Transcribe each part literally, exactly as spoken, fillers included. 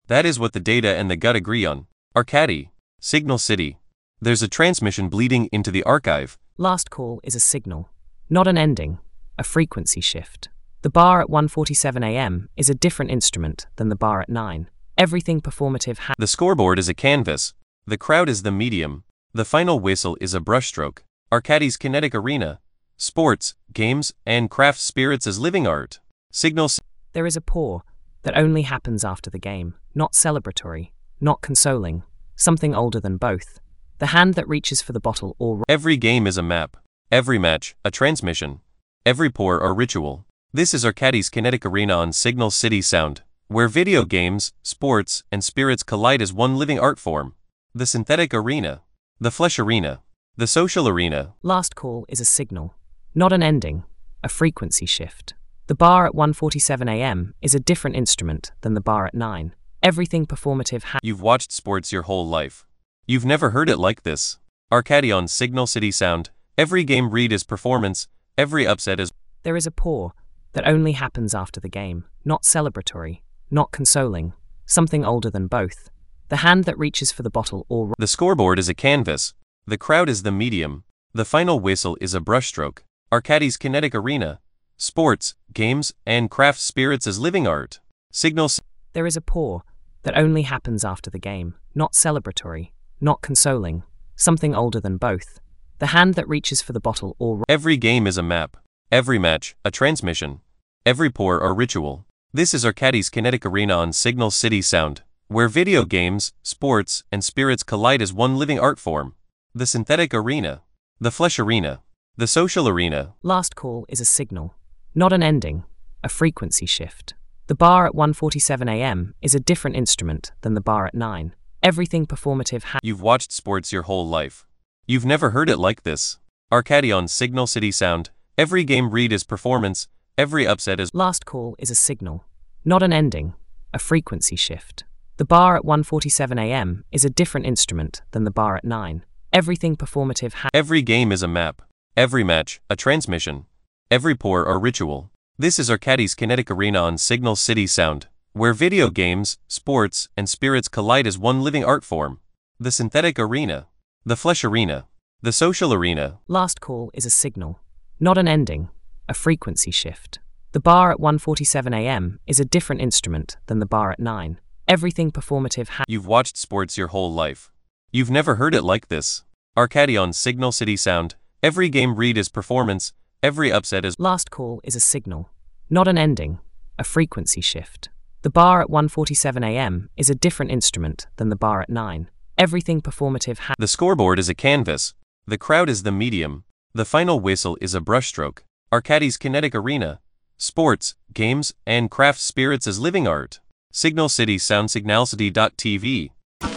That is what the data and the gut agree on. Arcady, Signal City. There's a transmission bleeding into the archive. Last call is a signal, not an ending, a frequency shift. The bar at one forty-seven a m is a different instrument than the bar at nine. Everything performative ha- The scoreboard is a canvas. The crowd is the medium. The final whistle is a brushstroke. Arcady's kinetic arena. Sports, games, and craft spirits as living art. Signal. There is a pour that only happens after the game, not celebratory, not consoling, something older than both. The hand that reaches for the bottle or... Every game is a map. Every match, a transmission. Every pour, a ritual. This is Arcady's kinetic arena on Signal City Sound, where video games, sports, and spirits collide as one living art form. The synthetic arena. The flesh arena. The social arena. Last call is a signal, not an ending, a frequency shift. The bar at one forty-seven a m is a different instrument than the bar at nine. Everything performative ha- You've watched sports your whole life. You've never heard it like this. Arcady on Signal City Sound. Every game read is performance, every upset is... There is a pour that only happens after the game, not celebratory, not consoling, something older than both. The hand that reaches for the bottle or... The scoreboard is a canvas. The crowd is the medium. The final whistle is a brushstroke. Arcady's kinetic arena. Sports, games, and craft spirits as living art. Signal. There is a pour that only happens after the game, not celebratory, not consoling, something older than both. The hand that reaches for the bottle or... Every game is a map. Every match, a transmission. Every pour, a ritual. This is Arcady's kinetic arena on Signal City Sound, where video games, sports, and spirits collide as one living art form. The synthetic arena. The flesh arena. The social arena. Last call is a signal, not an ending, a frequency shift. The bar at one forty-seven a m is a different instrument than the bar at nine. Everything performative ha- You've watched sports your whole life. You've never heard it like this. Arcady on Signal City Sound. Every game read is performance, every upset is... Last call is a signal, not an ending, a frequency shift. The bar at one forty-seven a m is a different instrument than the bar at nine. Everything performative ha- Every game is a map. Every match, a transmission. Every pour, a ritual. This is Arcady's kinetic arena on Signal City Sound, where video games, sports, and spirits collide as one living art form. The synthetic arena. The flesh arena. The social arena. Last call is a signal, not an ending, a frequency shift. The bar at one forty-seven a m is a different instrument than the bar at nine. Everything performative ha- You've watched sports your whole life. You've never heard it like this. Arcady on Signal City Sound. Every game read is performance, every upset is... Last call is a signal, not an ending, a frequency shift. The bar at one forty-seven a m is a different instrument than the bar at nine. Everything performative ha- The scoreboard is a canvas. The crowd is the medium. The final whistle is a brushstroke. Arcady's kinetic arena. Sports, games, and craft spirits as living art. Signal City Sound Signalcity dot T V.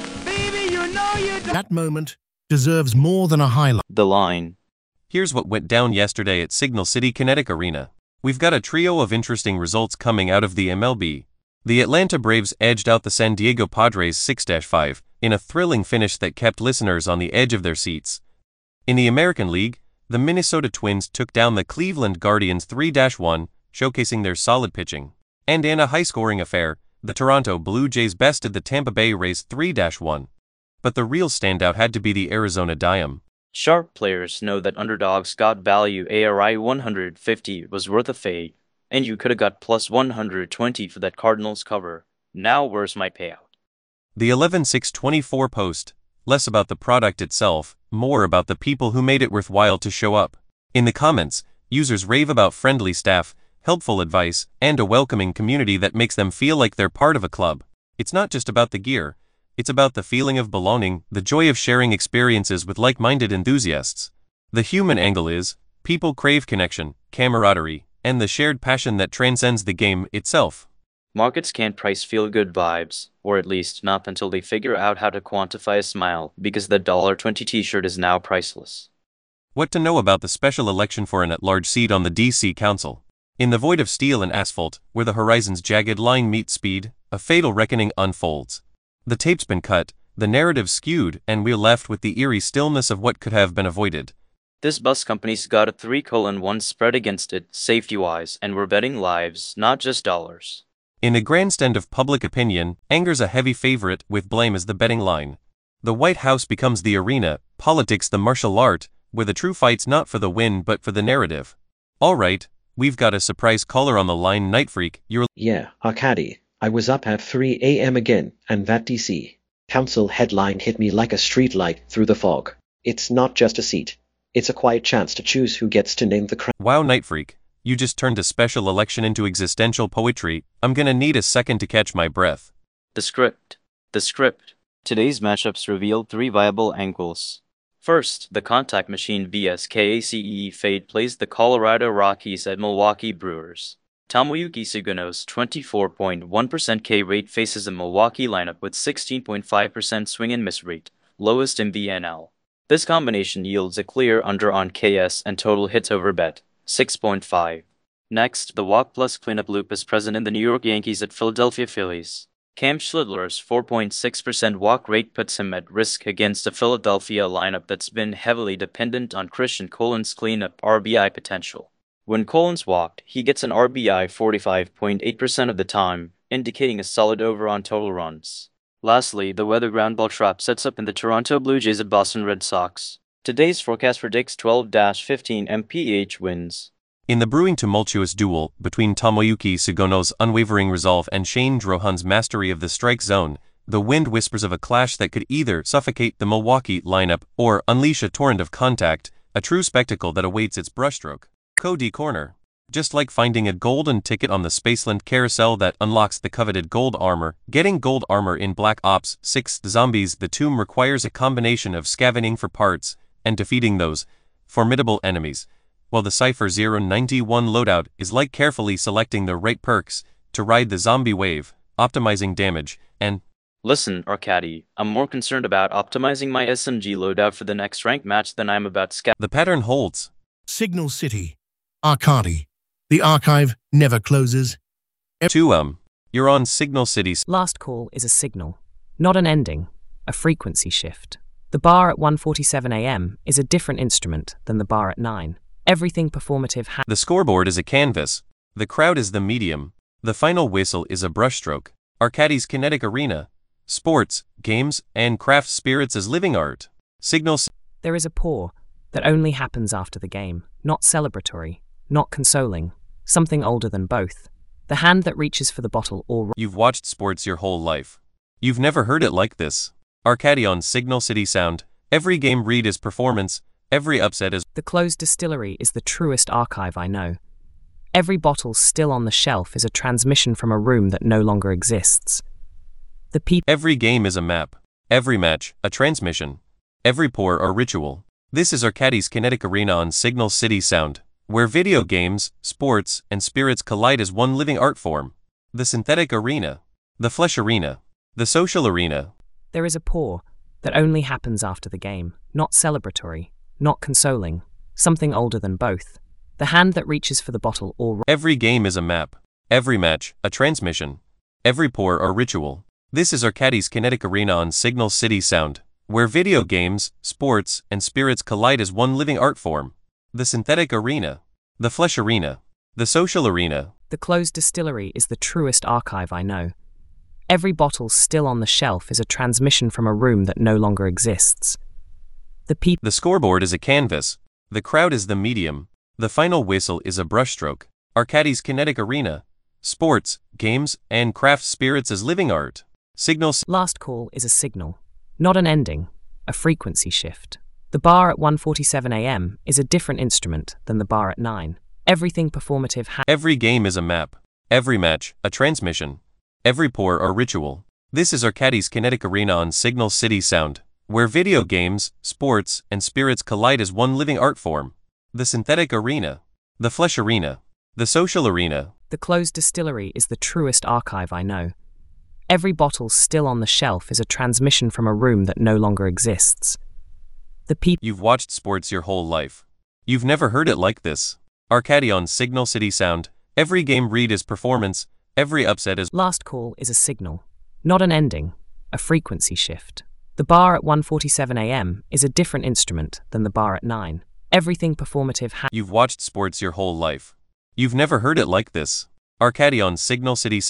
Baby, you know you do- That moment deserves more than a highlight. The line. Here's what went down yesterday at Signal City Kinetic Arena. We've got a trio of interesting results coming out of the M L B. The Atlanta Braves edged out the San Diego Padres six to five in a thrilling finish that kept listeners on the edge of their seats. In the American League, the Minnesota Twins took down the Cleveland Guardians three to one, showcasing their solid pitching. And in a high-scoring affair, the Toronto Blue Jays bested the Tampa Bay Rays three to one. But the real standout had to be the Arizona Diamondbacks. Sharp players know that underdogs got value. A R I one hundred fifty was worth a fade, and you could have got plus one hundred twenty for that Cardinals cover. Now where's my payout? The eleven six twenty-four post, less about the product itself, more about the people who made it worthwhile to show up. In the comments, users rave about friendly staff, helpful advice, and a welcoming community that makes them feel like they're part of a club. It's not just about the gear. It's about the feeling of belonging, the joy of sharing experiences with like-minded enthusiasts. The human angle is, people crave connection, camaraderie, and the shared passion that transcends the game itself. Markets can't price feel-good vibes, or at least not until they figure out how to quantify a smile, because the one dollar twenty t-shirt is now priceless. What to know about the special election for an at-large seat on the D C Council? In the void of steel and asphalt, where the horizon's jagged line meets speed, a fatal reckoning unfolds. The tape's been cut, the narrative skewed, and we're left with the eerie stillness of what could have been avoided. This bus company's got a three colon one spread against it, safety-wise, and we're betting lives, not just dollars. In a grandstand of public opinion, anger's a heavy favorite with blame as the betting line. The White House becomes the arena, politics the martial art, where the true fight's not for the win but for the narrative. Alright, we've got a surprise caller on the line. Nightfreak, you're... Yeah, Arkady. I was up at three A M again, and that D C Council headline hit me like a street light through the fog. It's not just a seat. It's a quiet chance to choose who gets to name the crown. Wow, Nightfreak, you just turned a special election into existential poetry. I'm gonna need a second to catch my breath. The script. The script. Today's matchups revealed three viable angles. First, the Contact Machine versus KACE Fade plays the Colorado Rockies at Milwaukee Brewers. Tomoyuki Suguno's twenty-four point one percent K rate faces a Milwaukee lineup with sixteen point five percent swing and miss rate, lowest in V N L. This combination yields a clear under on K S and total hits over bet, six point five. Next, the walk plus cleanup loop is present in the New York Yankees at Philadelphia Phillies. Cam Schindler's four point six percent walk rate puts him at risk against a Philadelphia lineup that's been heavily dependent on Christian Colin's cleanup R B I potential. When Collins walked, he gets an R B I forty-five point eight percent of the time, indicating a solid over on total runs. Lastly, the weather ground ball trap sets up in the Toronto Blue Jays at Boston Red Sox. Today's forecast predicts twelve to fifteen miles per hour winds. In the brewing tumultuous duel between Tomoyuki Suguno's unwavering resolve and Shane Drohan's mastery of the strike zone, the wind whispers of a clash that could either suffocate the Milwaukee lineup or unleash a torrent of contact, a true spectacle that awaits its brushstroke. Cody Corner. Just like finding a golden ticket on the Spaceland carousel that unlocks the coveted gold armor, getting gold armor in Black Ops six Zombies the Tomb requires a combination of scavenging for parts and defeating those formidable enemies, while the Cypher zero ninety-one loadout is like carefully selecting the right perks to ride the zombie wave, optimizing damage, and... Listen, Arkady, I'm more concerned about optimizing my S M G loadout for the next ranked match than I am about sca- The pattern holds. Signal City. Arkady. The archive never closes. two um. You're on Signal City. Last call is a signal, not an ending, a frequency shift. The bar at one forty-seven A M is a different instrument than the bar at nine. Everything performative ha- The scoreboard is a canvas. The crowd is the medium. The final whistle is a brushstroke. Arkady's kinetic arena. Sports, games, and craft spirits as living art. Signal C- There is a pour that only happens after the game, not celebratory, not consoling, something older than both. The hand that reaches for the bottle or... You've watched sports your whole life. You've never heard it like this. Arkady on Signal City Sound. Every game read is performance. Every upset is... The closed distillery is the truest archive I know. Every bottle still on the shelf is a transmission from a room that no longer exists. The peop... Every game is a map. Every match, a transmission. Every pour, a ritual. This is Arkady's kinetic arena on Signal City Sound, where video games, sports, and spirits collide as one living art form. The synthetic arena. The flesh arena. The social arena. There is a pour that only happens after the game, not celebratory, not consoling, something older than both. The hand that reaches for the bottle or... Every game is a map. Every match, a transmission. Every pour, a ritual. This is Arkady's kinetic arena on Signal City Sound, where video games, sports, and spirits collide as one living art form. The synthetic arena. The flesh arena. The social arena. The closed distillery is the truest archive I know. Every bottle still on the shelf is a transmission from a room that no longer exists. The peop- The scoreboard is a canvas. The crowd is the medium. The final whistle is a brushstroke. Arkady's kinetic arena. Sports, games, and craft spirits as living art. Signal C- Last call is a signal, not an ending, a frequency shift. The bar at one forty-seven A M is a different instrument than the bar at nine. Everything performative ha- Every game is a map. Every match, a transmission. Every pour, a ritual. This is Arkady's kinetic arena on Signal City Sound, where video games, sports, and spirits collide as one living art form. The synthetic arena. The flesh arena. The social arena. The closed distillery is the truest archive I know. Every bottle still on the shelf is a transmission from a room that no longer exists. The peop- You've watched sports your whole life. You've never heard it like this. Arkady on Signal City Sound. Every game read is performance. Every upset is... Last call is a signal, not an ending, a frequency shift. The bar at one forty-seven A M is a different instrument than the bar at nine. Everything performative ha- You've watched sports your whole life. You've never heard it like this. Arkady on Signal City Sound.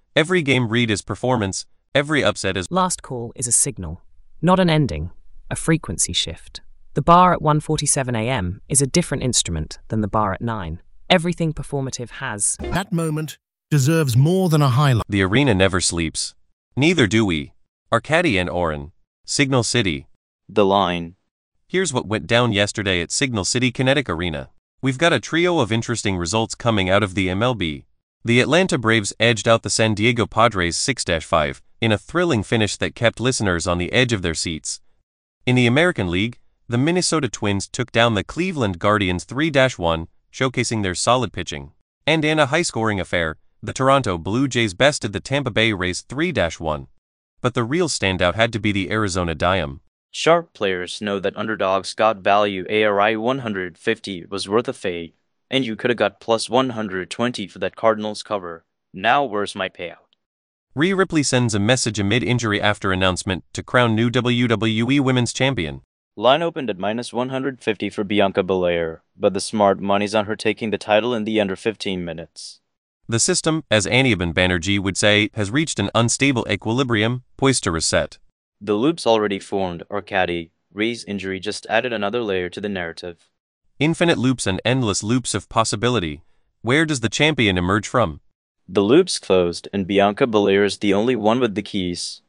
Every game read is performance, every upset is. Last call is a signal, not an ending, a frequency shift. The bar at one forty-seven a m is a different instrument than the bar at nine. Everything performative has. That moment deserves more than a highlight. The arena never sleeps. Neither do we. Arcady and Oren. Signal City. The line. Here's what went down yesterday at Signal City Kinetic Arena. We've got a trio of interesting results coming out of the M L B. The Atlanta Braves edged out the San Diego Padres six to five in a thrilling finish that kept listeners on the edge of their seats. In the American League, the Minnesota Twins took down the Cleveland Guardians three to one, showcasing their solid pitching. And in a high-scoring affair, the Toronto Blue Jays bested the Tampa Bay Rays three to one. But the real standout had to be the Arizona Diamondbacks. Sharp players know that underdogs got value. A R I one fifty was worth a fade, and you could have got plus one hundred twenty for that Cardinals cover. Now where's my payout? Rhea Ripley sends a message amid injury after announcement to crown new W W E Women's Champion. Line opened at minus one hundred fifty for Bianca Belair, but the smart money's on her taking the title in the under fifteen minutes. The system, as Aniaban Banerjee would say, has reached an unstable equilibrium, poised to reset. The loop's already formed, Arcady. Rhea's injury just added another layer to the narrative. Infinite loops and endless loops of possibility. Where does the champion emerge from? The loop's closed, and Bianca Belair is the only one with the keys.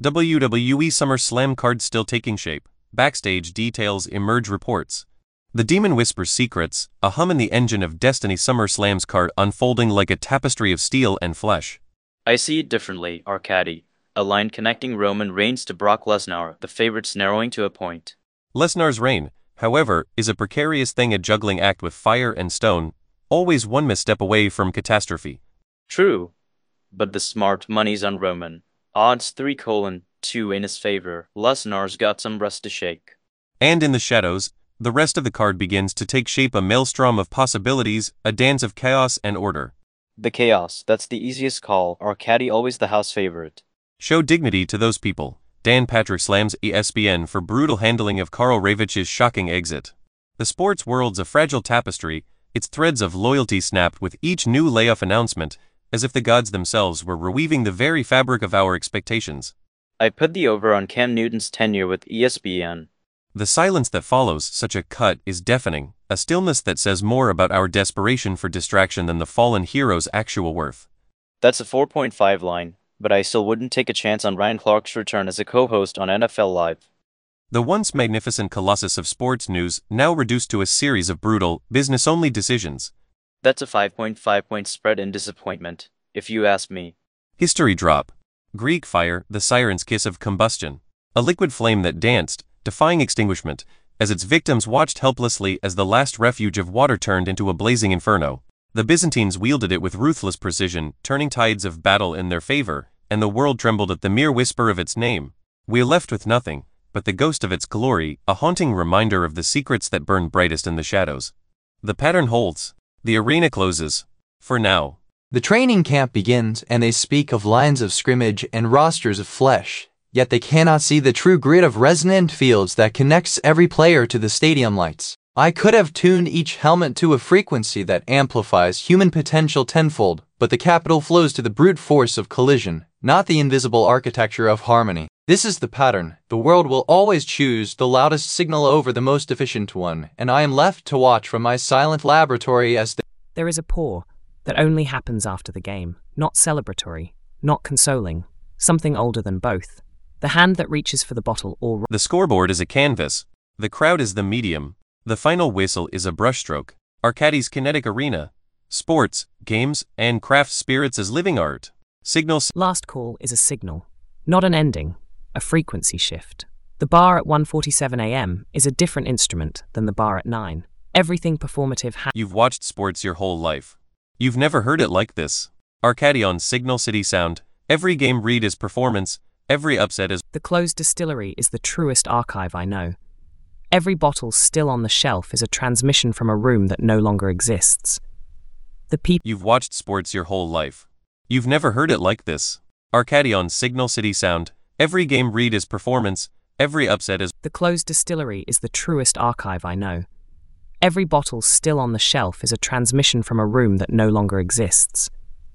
W W E SummerSlam card still taking shape. Backstage details emerge reports. The Demon whispers secrets, a hum in the engine of Destiny SummerSlam's card unfolding like a tapestry of steel and flesh. I see it differently, Arcady. A line connecting Roman Reigns to Brock Lesnar, the favorites narrowing to a point. Lesnar's reign, however, is a precarious thing, a juggling act with fire and stone, always one misstep away from catastrophe. True, but the smart money's on Roman. Odds three colon two in his favor. Lesnar's got some rust to shake. And in the shadows, the rest of the card begins to take shape, a maelstrom of possibilities, a dance of chaos and order. The chaos, that's the easiest call. Arcady always the house favorite. Show dignity to those people. Dan Patrick slams E S P N for brutal handling of Karl Ravitch's shocking exit. The sports world's a fragile tapestry, its threads of loyalty snapped with each new layoff announcement, as if the gods themselves were reweaving the very fabric of our expectations. I put the over on Cam Newton's tenure with E S P N. The silence that follows such a cut is deafening, a stillness that says more about our desperation for distraction than the fallen hero's actual worth. That's a four point five line, but I still wouldn't take a chance on Ryan Clark's return as a co-host on N F L Live. The once magnificent colossus of sports news now reduced to a series of brutal, business-only decisions. That's a five point five point spread in disappointment, if you ask me. History drop. Greek fire, the siren's kiss of combustion. A liquid flame that danced, defying extinguishment, as its victims watched helplessly as the last refuge of water turned into a blazing inferno. The Byzantines wielded it with ruthless precision, turning tides of battle in their favor, and the world trembled at the mere whisper of its name. We are left with nothing but the ghost of its glory, a haunting reminder of the secrets that burn brightest in the shadows. The pattern holds. The arena closes. For now. The training camp begins, and they speak of lines of scrimmage and rosters of flesh, yet they cannot see the true grid of resonant fields that connects every player to the stadium lights. I could have tuned each helmet to a frequency that amplifies human potential tenfold, but the capital flows to the brute force of collision, not the invisible architecture of harmony. This is the pattern. The world will always choose the loudest signal over the most efficient one, and I am left to watch from my silent laboratory as the There is a pour that only happens after the game, not celebratory, not consoling, something older than both. The hand that reaches for the bottle or... The scoreboard is a canvas. The crowd is the medium. The final whistle is a brushstroke. Arcady's Kinetic Arena. Sports, games, and craft spirits as living art. Signal... Last call is a signal, not an ending, a frequency shift. The bar at one forty-seven a m is a different instrument than the bar at nine. Everything performative ha- You've watched sports your whole life. You've never heard it like this. Arcady on Signal City Sound. Every game read is performance. Every upset is... The closed distillery is the truest archive I know. Every bottle still on the shelf is a transmission from a room that no longer exists. The people... You've watched sports your whole life. You've never heard it like this. Arcady on Signal City Sound. Every game read is performance. Every upset is... The closed distillery is the truest archive I know. Every bottle still on the shelf is a transmission from a room that no longer exists.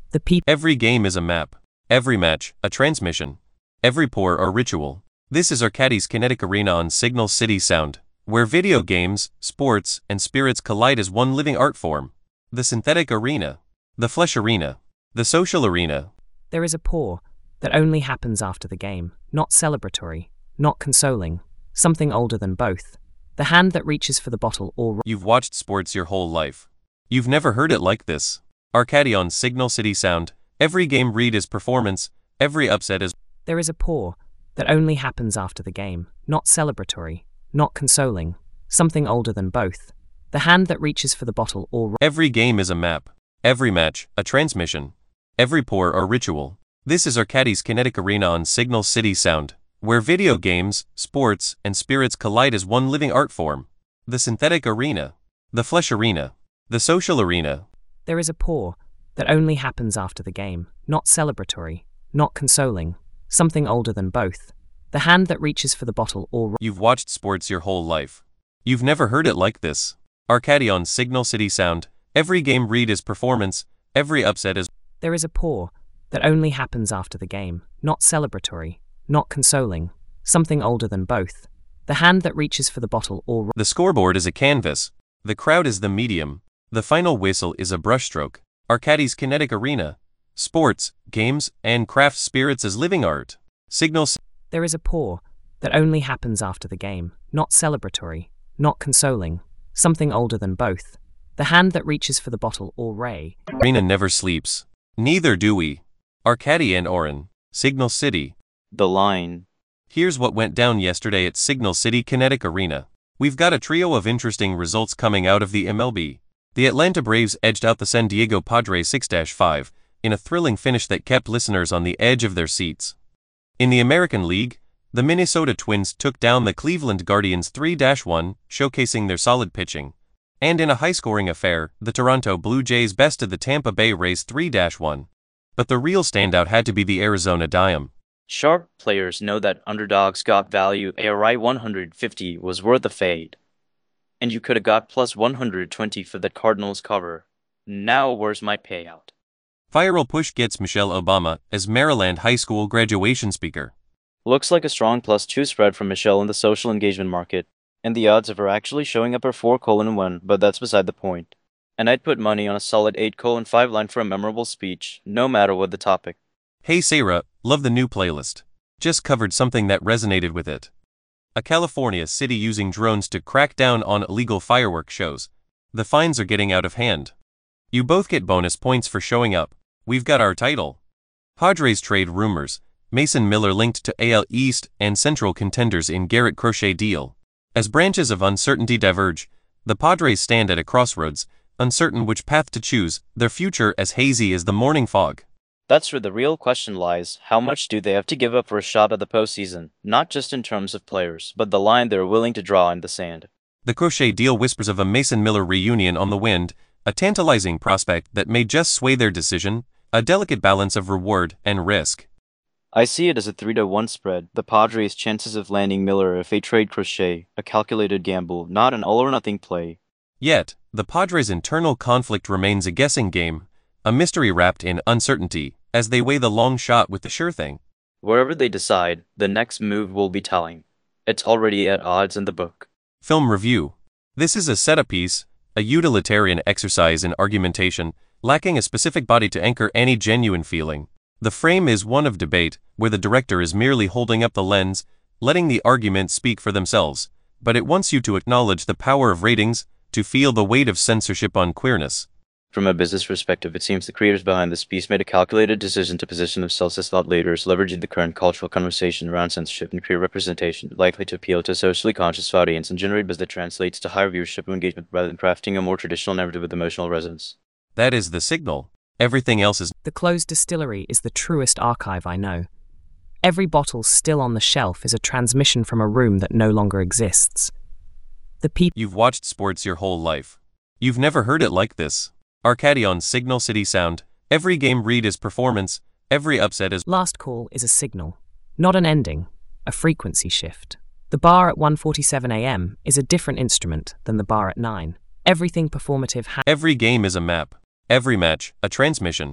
The people. Every game is a map. Every match, a transmission. Every pour, a ritual. This is Arcadie's Kinetic Arena on Signal City Sound, where video games, sports, and spirits collide as one living art form. The synthetic arena. The flesh arena. The social arena. There is a pour that only happens after the game, not celebratory, not consoling, something older than both. The hand that reaches for the bottle or... You've watched sports your whole life. You've never heard it like this. Arcadie on Signal City Sound. Every game read is performance, every upset is... There is a pour that only happens after the game, not celebratory, not consoling, something older than both. The hand that reaches for the bottle or... Every game is a map. Every match, a transmission. Every pour, a ritual. This is Arcadie's Kinetic Arena on Signal City Sound, where video games, sports, and spirits collide as one living art form. The synthetic arena. The flesh arena. The social arena. There is a pour that only happens after the game, not celebratory, not consoling, something older than both. The hand that reaches for the bottle or... You've watched sports your whole life. You've never heard it like this. Arcadie on Signal City Sound. Every game read is performance, every upset is... There is a pour that only happens after the game, not celebratory, not consoling, something older than both. The hand that reaches for the bottle or... The scoreboard is a canvas. The crowd is the medium. The final whistle is a brushstroke. Arcadie's Kinetic Arena. Sports, games, and craft spirits as living art. Signal... There is a pour that only happens after the game, not celebratory, not consoling, something older than both. The hand that reaches for the bottle or ray. Arena never sleeps. Neither do we. Arcadie and Oren. Signal City. The line. Here's what went down yesterday at Signal City Kinetic Arena. We've got a trio of interesting results coming out of the M L B. The Atlanta Braves edged out the San Diego Padres six to five in a thrilling finish that kept listeners on the edge of their seats. In the American League, the Minnesota Twins took down the Cleveland Guardians three to one, showcasing their solid pitching. And in a high-scoring affair, the Toronto Blue Jays bested the Tampa Bay Rays three to one. But the real standout had to be the Arizona Diamondbacks. Sharp players know that underdogs got value. A R I one hundred fifty was worth a fade. And you could have got plus one hundred twenty for the Cardinals cover. Now where's my payout? Viral push gets Michelle Obama as Maryland high school graduation speaker. Looks like a strong plus two spread from Michelle in the social engagement market. And the odds of her actually showing up are four colon one, but that's beside the point. And I'd put money on a solid eight colon five line for a memorable speech, no matter what the topic. Hey Sarah, love the new playlist. Just covered something that resonated with it. A California city using drones to crack down on illegal fireworks shows. The fines are getting out of hand. You both get bonus points for showing up. We've got our title. Padres trade rumors. Mason Miller linked to A L East and Central contenders in Garrett Crochet deal. As branches of uncertainty diverge, the Padres stand at a crossroads, uncertain which path to choose, their future as hazy as the morning fog. That's where the real question lies. How much do they have to give up for a shot at the postseason? Not just in terms of players, but the line they're willing to draw in the sand. The Crochet deal whispers of a Mason Miller reunion on the wind, a tantalizing prospect that may just sway their decision, a delicate balance of reward and risk. I see it as a three to one spread. The Padres' chances of landing Miller if they trade Crochet, a calculated gamble, not an all-or-nothing play. Yet, the Padres' internal conflict remains a guessing game, a mystery wrapped in uncertainty, as they weigh the long shot with the sure thing. Wherever they decide, the next move will be telling. It's already at odds in the book. Film review. This is a setup piece, a utilitarian exercise in argumentation, lacking a specific body to anchor any genuine feeling. The frame is one of debate, where the director is merely holding up the lens, letting the arguments speak for themselves, but it wants you to acknowledge the power of ratings, to feel the weight of censorship on queerness. From a business perspective, it seems the creators behind this piece made a calculated decision to position themselves as thought leaders, leveraging the current cultural conversation around censorship and queer representation, likely to appeal to a socially conscious audience and generate buzz that translates to higher viewership and engagement rather than crafting a more traditional narrative with emotional resonance. That is the signal. Everything else is... The closed distillery is the truest archive I know. Every bottle still on the shelf is a transmission from a room that no longer exists. The people... You've watched sports your whole life. You've never heard it like this. Arcadie on Signal City Sound. Every game read is performance, every upset is... Last call is a signal, not an ending, a frequency shift. The bar at one forty-seven a m is a different instrument than the bar at nine. Everything performative ha- Every game is a map. Every match, a transmission.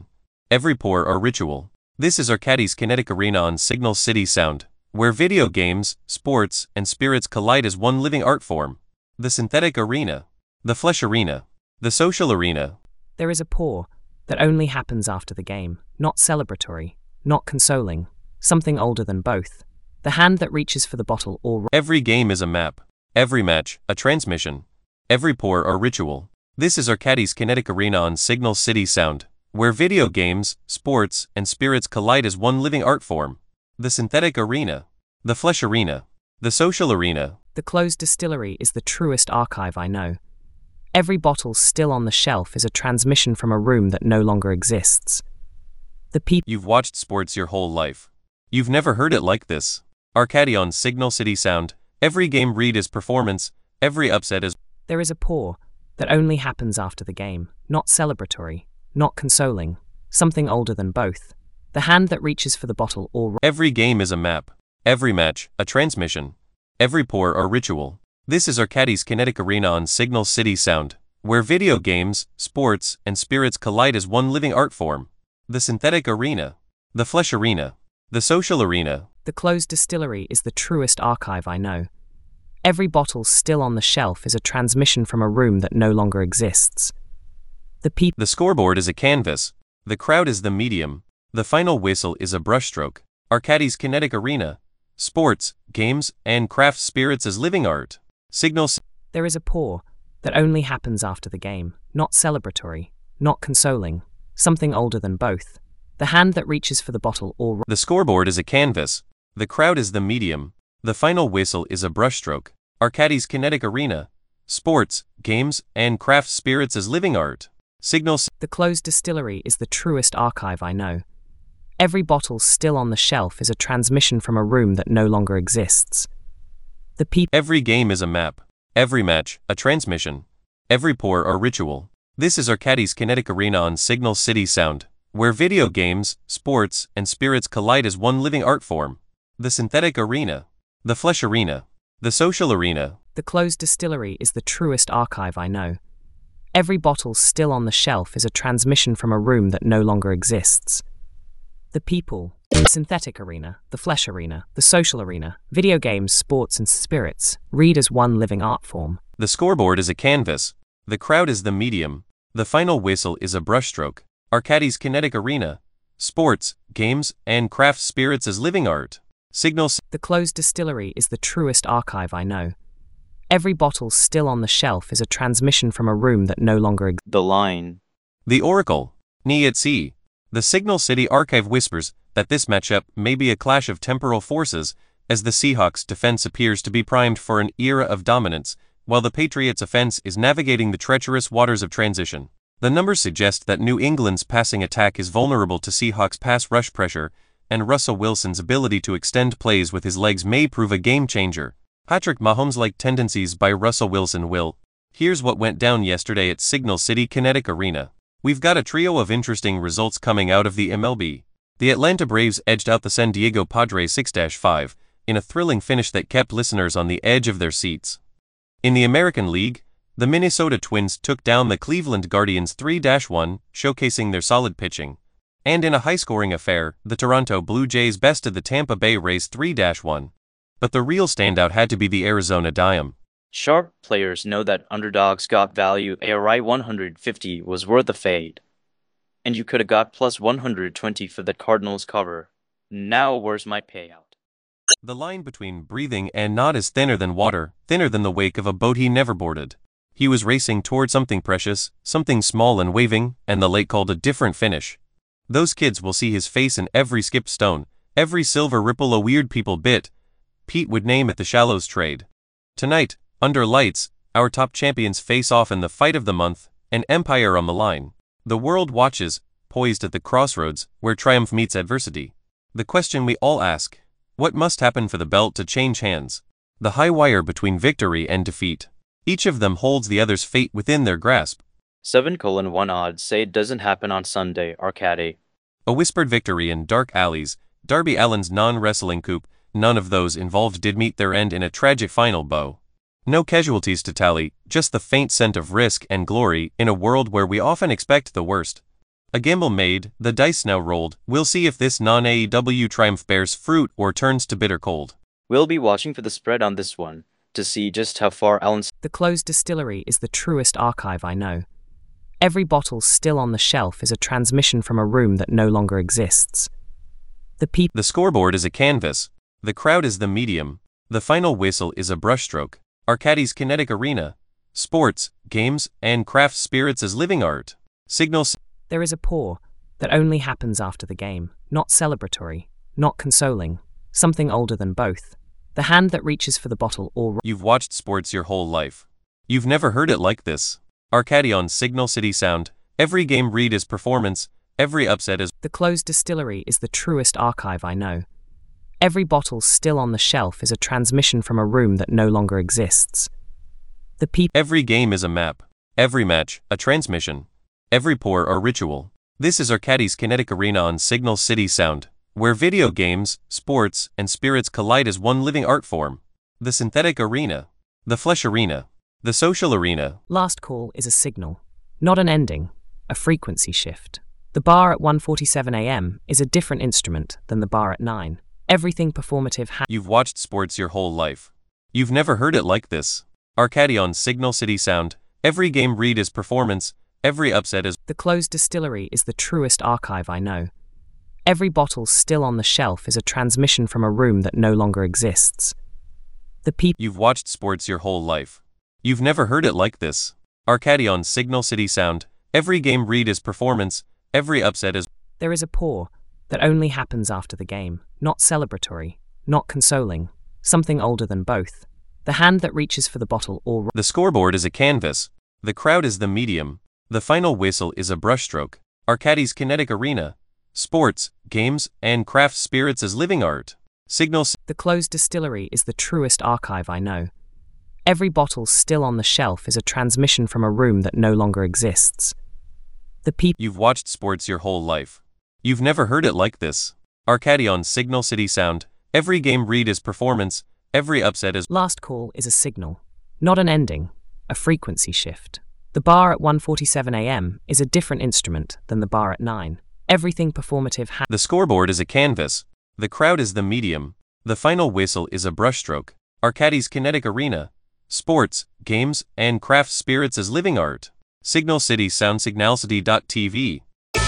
every pore or ritual. This is Arcadis Kinetic Arena on Signal City Sound, where video games, sports, and spirits collide as one living art form. The synthetic arena, the flesh arena, the social arena. There is a pore that only happens after the game, not celebratory, not consoling, something older than both. The hand that reaches for the bottle or... Every game is a map, every match, a transmission, every pore or ritual. This is Arcadis Kinetic Arena on Signal City Sound, where video games, sports, and spirits collide as one living art form. The synthetic arena, the flesh arena, the social arena. The closed distillery is the truest archive I know. Every bottle still on the shelf is a transmission from a room that no longer exists. The people... You've watched sports your whole life. You've never heard it like this. Arcadi on Signal City Sound, every game read is performance, every upset is... There is a pore that only happens after the game, not celebratory, not consoling, something older than both. The hand that reaches for the bottle or... Every game is a map, every match, a transmission, every pore or ritual. This is Arcadis Kinetic Arena on Signal City Sound, where video games, sports, and spirits collide as one living art form. The synthetic arena, the flesh arena, the social arena. The closed distillery is the truest archive I know. Every bottle still on the shelf is a transmission from a room that no longer exists. The people... The scoreboard is a canvas, the crowd is the medium, the final whistle is a brushstroke. Arcadis Kinetic Arena, sports, games, and craft spirits as living art. Signal... There is a pore that only happens after the game, not celebratory, not consoling, something older than both. The hand that reaches for the bottle or... The scoreboard is a canvas, the crowd is the medium, the final whistle is a brushstroke. Arcadis Kinetic Arena, sports, games, and craft spirits as living art. Signal... The closed distillery is the truest archive I know. Every bottle still on the shelf is a transmission from a room that no longer exists. The people... Every game is a map, every match, a transmission, every pore or ritual. This is Arcadis Kinetic Arena on Signal City Sound, where video games, sports, and spirits collide as one living art form. The synthetic arena, the flesh arena, the social arena. The closed distillery is the truest archive I know. Every bottle still on the shelf is a transmission from a room that no longer exists. The people, the synthetic arena, the flesh arena, the social arena, video games, sports, and spirits read as one living art form. The scoreboard is a canvas, the crowd is the medium, the final whistle is a brushstroke. Arcadis Kinetic Arena, sports, games, and craft spirits as living art. Signal... The closed distillery is the truest archive I know. Every bottle still on the shelf is a transmission from a room that no longer exists. The line. The Oracle, Ni at Sea. The Signal City Archive whispers that this matchup may be a clash of temporal forces, as the Seahawks' defense appears to be primed for an era of dominance, while the Patriots' offense is navigating the treacherous waters of transition. The numbers suggest that New England's passing attack is vulnerable to Seahawks' pass rush pressure, and Russell Wilson's ability to extend plays with his legs may prove a game-changer. Patrick Mahomes-like tendencies by Russell Wilson will. Here's what went down yesterday at Signal City Kinetic Arena. We've got a trio of interesting results coming out of the M L B. The Atlanta Braves edged out the San Diego Padres six to five, in a thrilling finish that kept listeners on the edge of their seats. In the American League, the Minnesota Twins took down the Cleveland Guardians three to one, showcasing their solid pitching. And in a high-scoring affair, the Toronto Blue Jays bested the Tampa Bay Rays three to one. But the real standout had to be the Arizona Diamondbacks. Sharp players know that underdogs got value. A R I one fifty was worth a fade. And you could have got plus one hundred twenty for the Cardinals cover. Now where's my payout? The line between breathing and not is thinner than water, thinner than the wake of a boat he never boarded. He was racing toward something precious, something small and waving, and the lake called a different finish. Those kids will see his face in every skipped stone, every silver ripple a weird people bit. Pete would name it the Shallows trade. Tonight, under lights, our top champions face off in the fight of the month, an empire on the line. The world watches, poised at the crossroads, where triumph meets adversity. The question we all ask, what must happen for the belt to change hands? The high wire between victory and defeat. Each of them holds the other's fate within their grasp. seven colon one odds say it doesn't happen on Sunday, Arcady. A whispered victory in dark alleys, Darby Allin's non-wrestling coup, none of those involved did meet their end in a tragic final bow. No casualties to tally, just the faint scent of risk and glory in a world where we often expect the worst. A gamble made, the dice now rolled. We'll see if this non-A E W triumph bears fruit or turns to bitter cold. We'll be watching for the spread on this one, to see just how far Allen's The closed distillery is the truest archive I know. Every bottle still on the shelf is a transmission from a room that no longer exists. The people The scoreboard is a canvas. The crowd is the medium. The final whistle is a brushstroke. Arcadis Kinetic Arena. Sports, games, and craft spirits as living art. Signal C- There is a pour that only happens after the game, not celebratory, not consoling, something older than both. The hand that reaches for the bottle or You've watched sports your whole life. You've never heard it like this. Arcadion Signal City Sound. Every game read is performance. Every upset is. The closed distillery is the truest archive I know. Every bottle still on the shelf is a transmission from a room that no longer exists. The people Every game is a map. Every match, a transmission. Every pour, a ritual. This is Arcadis Kinetic Arena on Signal City Sound, where video games, sports, and spirits collide as one living art form. The synthetic arena. The flesh arena. The social arena. Last call is a signal, not an ending, a frequency shift. The bar at one forty-seven a m is a different instrument than the bar at nine. Everything performative ha- You've watched sports your whole life. You've never heard it like this. Arcadion Signal City Sound. Every game read is performance. Every upset is. The closed distillery is the truest archive I know. Every bottle still on the shelf is a transmission from a room that no longer exists. The people You've watched sports your whole life. You've never heard it like this. Arcadion Signal City Sound. Every game read is performance. Every upset is. There is a pour that only happens after the game, not celebratory, not consoling, something older than both. The hand that reaches for the bottle or The scoreboard is a canvas. The crowd is the medium. The final whistle is a brushstroke. Arcadis Kinetic Arena. Sports, games, and craft spirits as living art. Signal C- The closed distillery is the truest archive I know. Every bottle still on the shelf is a transmission from a room that no longer exists. The people You've watched sports your whole life. You've never heard it like this. Arcadion Signal City Sound. Every game read is performance. Every upset is. Last call is a signal, not an ending, a frequency shift. The bar at one forty-seven a m is a different instrument than the bar at nine. Everything performative ha- The scoreboard is a canvas. The crowd is the medium. The final whistle is a brushstroke. Arcadis Kinetic Arena. Sports, games, and craft spirits as living art. Signal City Sound Signalcity dot T V.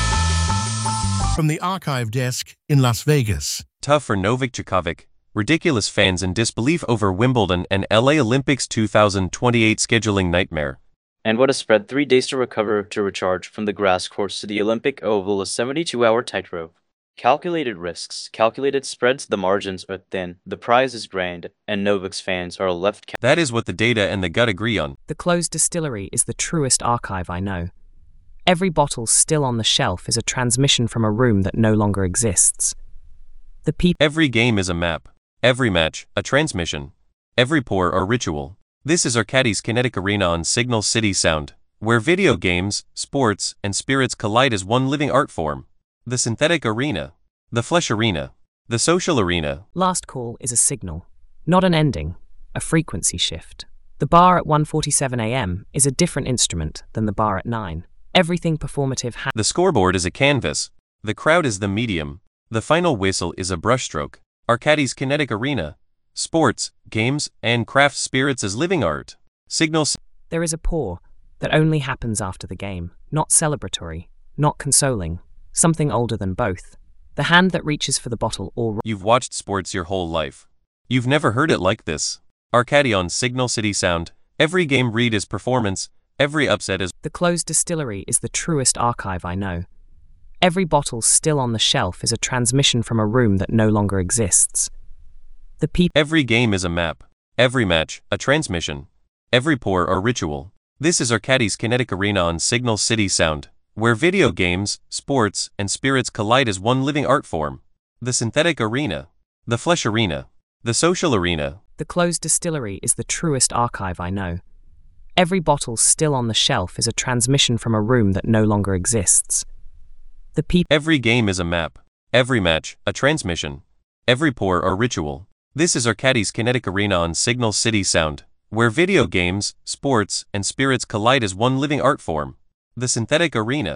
From the archive desk in Las Vegas. Tough for Novak Djokovic. Ridiculous fans in disbelief over Wimbledon and L A Olympics two thousand twenty-eight scheduling nightmare. And what a spread, three days to recover, to recharge from the grass course to the Olympic Oval, a seventy-two hour tightrope. Calculated risks, calculated spreads, the margins are thin, the prize is grand, and Novak's fans are left. Ca- That is what the data and the gut agree on. The closed distillery is the truest archive I know. Every bottle still on the shelf is a transmission from a room that no longer exists. The people Every game is a map. Every match, a transmission. Every pour, a ritual. This is Arcadis Kinetic Arena on Signal City Sound, where video games, sports, and spirits collide as one living art form. The synthetic arena. The flesh arena. The social arena. Last call is a signal, not an ending, a frequency shift. The bar at one forty-seven a m is a different instrument than the bar at nine. Everything performative ha- The scoreboard is a canvas. The crowd is the medium. The final whistle is a brushstroke. Arcadis Kinetic Arena. Sports, games, and craft spirits as living art. Signal C- There is a pour that only happens after the game, not celebratory, not consoling, something older than both. The hand that reaches for the bottle or You've watched sports your whole life. You've never heard it like this. Arcadion Signal City Sound. Every game read is performance. Every upset is. The closed distillery is the truest archive I know. Every bottle still on the shelf is a transmission from a room that no longer exists. The people Every game is a map. Every match, a transmission. Every pour, a ritual. This is Arcadis Kinetic Arena on Signal City Sound, where video games, sports, and spirits collide as one living art form. The synthetic arena. The flesh arena. The social arena. The closed distillery is the truest archive I know. Every bottle still on the shelf is a transmission from a room that no longer exists. The people Every game is a map. Every match, a transmission. Every pour, a ritual. This is Arcadis Kinetic Arena on Signal City Sound, where video games, sports, and spirits collide as one living art form. The synthetic arena.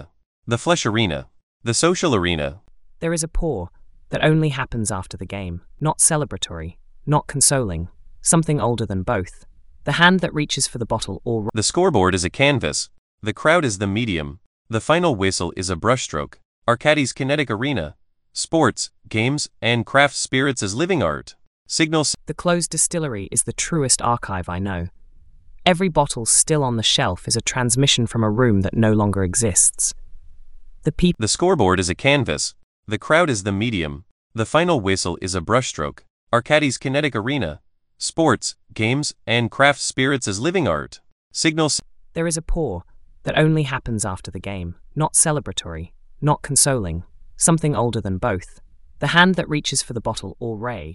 The Flesh Arena. The Social Arena. There is a pour that only happens after the game, not celebratory, not consoling, something older than both. The hand that reaches for the bottle or... The scoreboard is a canvas. The crowd is the medium. The final whistle is a brushstroke. Arcadis Kinetic Arena. Sports, games, and craft spirits as living art. Signal. The closed distillery is the truest archive I know. Every bottle still on the shelf is a transmission from a room that no longer exists. The people... The scoreboard is a canvas. The crowd is the medium. The final whistle is a brushstroke. Arcadis Kinetic Arena. Sports, games, and craft spirits as living art. Signal. There is a pour that only happens after the game, not celebratory, not consoling, something older than both. The hand that reaches for the bottle or ray.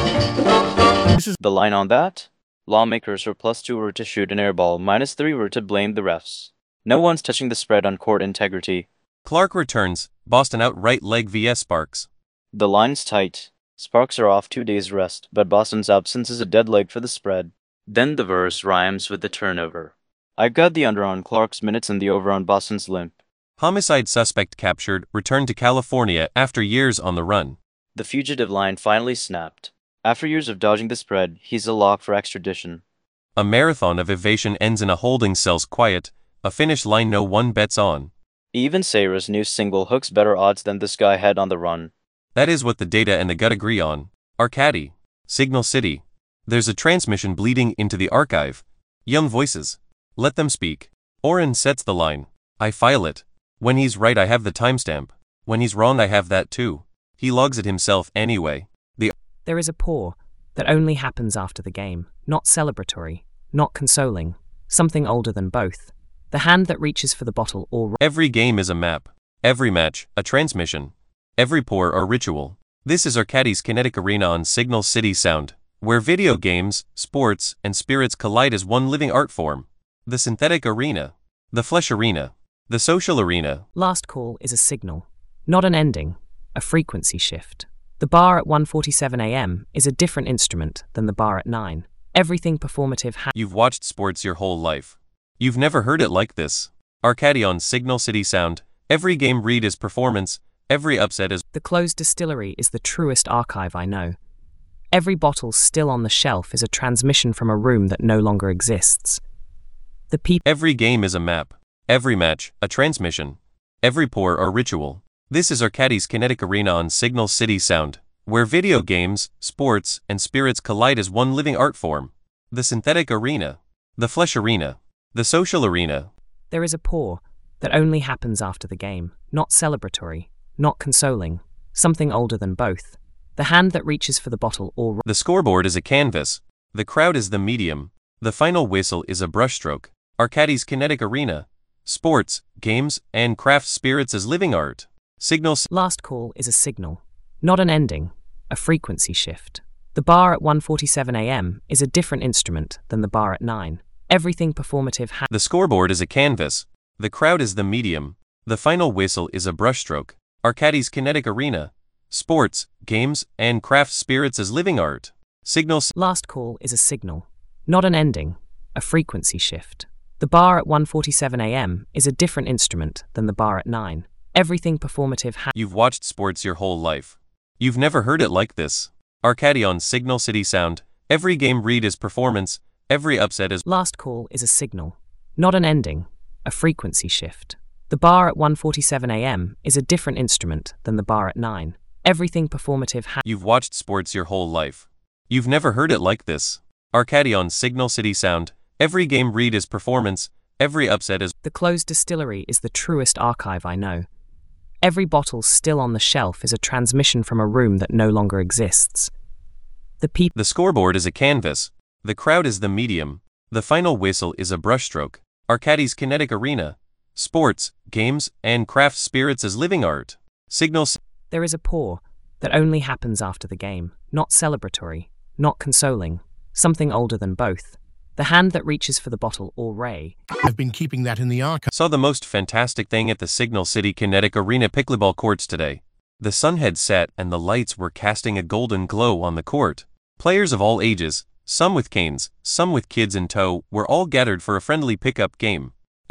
The line on that? Lawmakers for plus two were to shoot an airball, minus three were to blame the refs. No one's touching the spread on court integrity. Clark returns. Boston outright leg vs Sparks. The line's tight. Sparks are off two days rest, but Boston's absence is a dead leg for the spread. Then the verse rhymes with the turnover. I've got the under on Clark's minutes and the over on Boston's limp. Homicide suspect captured, returned to California after years on the run. The fugitive line finally snapped. After years of dodging the spread, he's a lock for extradition. A marathon of evasion ends in a holding cell's quiet, a finish line no one bets on. Even Sarah's new single hooks better odds than this guy had on the run. That is what the data and the gut agree on. Arcady. Signal City. There's a transmission bleeding into the archive. Young voices. Let them speak. Oren sets the line. I file it. When he's right I have the timestamp. When he's wrong I have that too. He logs it himself anyway. The There is a pour that only happens after the game, not celebratory, not consoling, something older than both. The hand that reaches for the bottle or... Every game is a map. Every match, a transmission. Every pour or ritual. This is Arcadis Kinetic Arena on Signal City Sound, where video games, sports, and spirits collide as one living art form. The Synthetic Arena. The Flesh Arena. The Social Arena. Last call is a signal, not an ending, a frequency shift. The bar at one forty-seven a m is a different instrument than the bar at nine. Everything performative ha- You've watched sports your whole life. You've never heard it like this. Arcady on Signal City Sound. Every game read is performance. Every upset is... The closed distillery is the truest archive I know. Every bottle still on the shelf is a transmission from a room that no longer exists. The people... Every game is a map. Every match, a transmission. Every pour or ritual. This is Arcadis Kinetic Arena on Signal City Sound, where video games, sports, and spirits collide as one living art form. The Synthetic Arena. The Flesh Arena. The Social Arena. There is a pour that only happens after the game, not celebratory, not consoling, something older than both. The hand that reaches for the bottle or... The scoreboard is a canvas. The crowd is the medium. The final whistle is a brushstroke. Arcadis Kinetic Arena. Sports, games, and craft spirits as living art. Signal. Last call is a signal, not an ending, a frequency shift. The bar at one forty-seven a m is a different instrument than the bar at nine. Everything performative ha- The scoreboard is a canvas. The crowd is the medium. The final whistle is a brushstroke. Arcadis Kinetic Arena. Sports, games, and craft spirits as living art. Signal. Last call is a signal, not an ending, a frequency shift. The bar at one forty-seven a m is a different instrument than the bar at nine. Everything performative ha- You've watched sports your whole life. You've never heard it like this. Arcady on Signal City Sound. Every game read is performance. Every upset is... Last call is a signal, not an ending, a frequency shift. The bar at one forty-seven a m is a different instrument than the bar at nine. Everything performative ha- You've watched sports your whole life. You've never heard it like this. Arcady on Signal City Sound. Every game read is performance. Every upset is... The closed distillery is the truest archive I know. Every bottle still on the shelf is a transmission from a room that no longer exists. The people... The scoreboard is a canvas. The crowd is the medium. The final whistle is a brushstroke. Arcadis Kinetic Arena. Sports, games, and craft spirits as living art. Signal. There is a pour that only happens after the game, not celebratory, not consoling, something older than both. The hand that reaches for the bottle or ray. I've been keeping that in the archive. Saw the most fantastic thing at the Signal City Kinetic Arena pickleball courts today. The sun had set and the lights were casting a golden glow on the court. Players of all ages, some with canes, some with kids in tow, were all gathered for a friendly pickup game.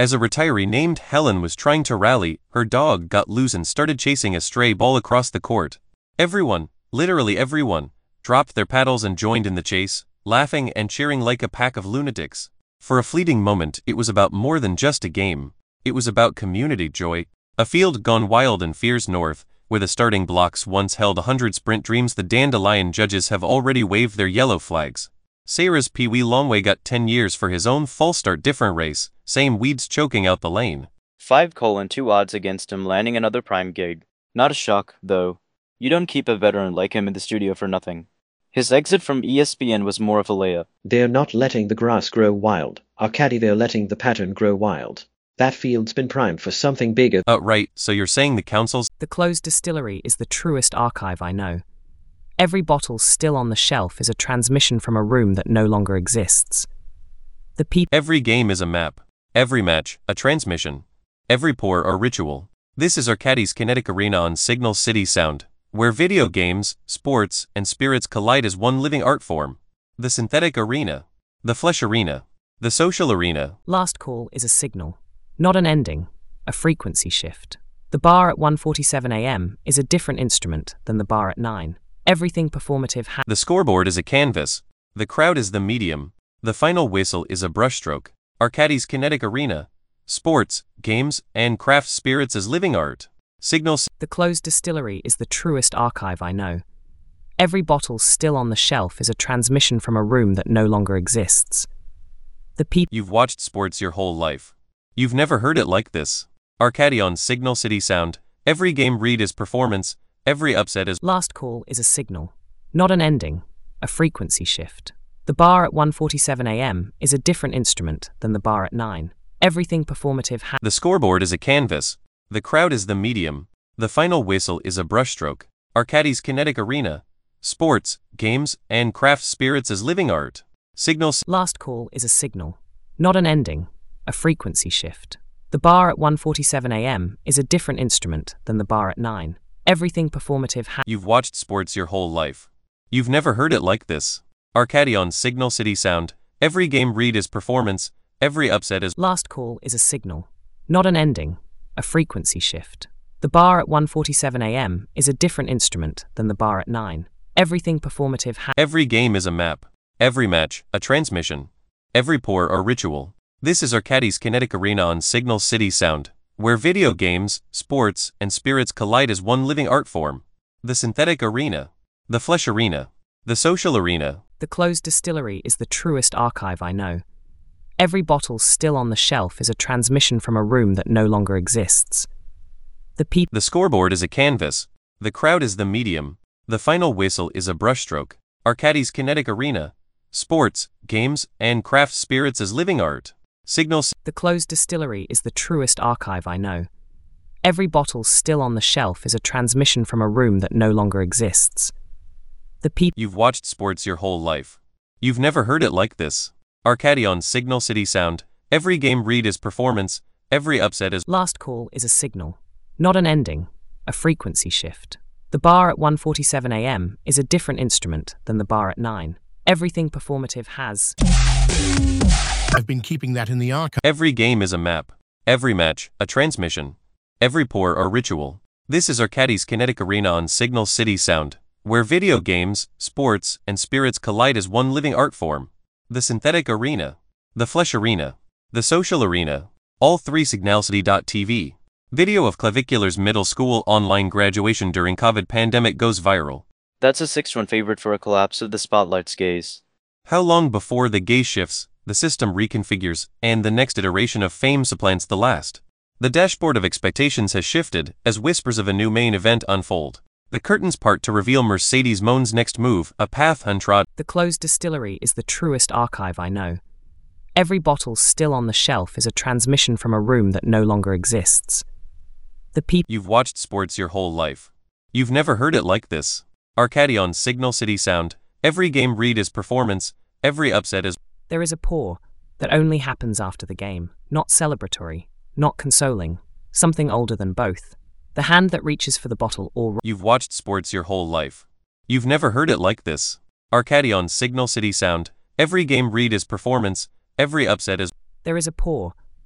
As a retiree named Helen was trying to rally, her dog got loose and started chasing a stray ball across the court. Everyone, literally everyone, dropped their paddles and joined in the chase, laughing and cheering like a pack of lunatics. For a fleeting moment, it was about more than just a game. It was about community joy. A field gone wild in Fears North, where the starting blocks once held a hundred sprint dreams. The Dandelion judges have already waved their yellow flags. Sarah's Pee Wee Longway got ten years for his own false start different race, same weeds choking out the lane. five colon two odds against him landing another prime gig. Not a shock, though. You don't keep a veteran like him in the studio for nothing. His exit from E S P N was more of a layup. They're not letting the grass grow wild. Arcady, they're letting the pattern grow wild. That field's been primed for something bigger. Uh, right, so you're saying the council's... The closed distillery is the truest archive I know. Every bottle still on the shelf is a transmission from a room that no longer exists. The people... Every game is a map. Every match, a transmission. Every pour, a ritual. This is Arcady's Kinetic Arena on Signal City Sound, where video games, sports, and spirits collide as one living art form. The synthetic arena. The flesh arena. The social arena. Last call is a signal, not an ending, a frequency shift. The bar at one forty-seven a m is a different instrument than the bar at nine. Everything performative ha- The scoreboard is a canvas. The crowd is the medium. The final whistle is a brushstroke. Arcady's Kinetic Arena. Sports, games, and craft spirits as living art. Signal. The closed distillery is the truest archive I know. Every bottle still on the shelf is a transmission from a room that no longer exists. The people... You've watched sports your whole life. You've never heard it like this. Arcady on Signal City Sound. Every game read is performance. Every upset is... Last call is a signal, not an ending, a frequency shift. The bar at one forty-seven a m is a different instrument than the bar at nine. Everything performative ha- The scoreboard is a canvas. The crowd is the medium. The final whistle is a brushstroke. Arcady's Kinetic Arena. Sports, games, and craft spirits as living art. Signal. Last call is a signal, not an ending, a frequency shift. The bar at one forty-seven a m is a different instrument than the bar at nine. Everything performative ha- You've watched sports your whole life. You've never heard it like this. Arcady on Signal City Sound. Every game read is performance. Every upset is... Last call is a signal, not an ending, a frequency shift. The bar at one forty-seven a m is a different instrument than the bar at nine. Everything performative ha- Every game is a map. Every match, a transmission. Every pour, a ritual. This is Arcady's Kinetic Arena on Signal City Sound, where video games, sports, and spirits collide as one living art form. The synthetic arena. The flesh arena. The social arena. The closed distillery is the truest archive I know. Every bottle still on the shelf is a transmission from a room that no longer exists. The people... The scoreboard is a canvas. The crowd is the medium. The final whistle is a brushstroke. Arcady's Kinetic Arena. Sports, games, and craft spirits as living art. Signal. The closed distillery is the truest archive I know. Every bottle still on the shelf is a transmission from a room that no longer exists. The people... You've watched sports your whole life. You've never heard it like this. Arcady on Signal City Sound. Every game read is performance. Every upset is... Last call is a signal, not an ending, a frequency shift. The bar at one forty-seven a m is a different instrument than the bar at nine. Everything performative has... I've been keeping that in the archive. Every game is a map. Every match, a transmission. Every pour, a ritual. This is Arcady's Kinetic Arena on Signal City Sound, where video games, sports, and spirits collide as one living art form. The synthetic arena. The flesh arena. The social arena. All three signalcity dot t v. Video of Clavicular's middle school online graduation during COVID pandemic goes viral. That's a six one favorite for a collapse of the spotlight's gaze. How long before the gaze shifts, the system reconfigures, and the next iteration of fame supplants the last? The dashboard of expectations has shifted as whispers of a new main event unfold. The curtains part to reveal Mercedes Moan's next move, a path untrod. The closed distillery is the truest archive I know. Every bottle still on the shelf is a transmission from a room that no longer exists. The people... You've watched sports your whole life. You've never heard it like this. Arcady on Signal City Sound. Every game read is performance. Every upset is... There is a pour that only happens after the game, not celebratory, not consoling, something older than both. The hand that reaches for the bottle or... You've watched sports your whole life. You've never heard it like this. Arcady on Signal City Sound. Every game read is performance. Every upset is... There is a pour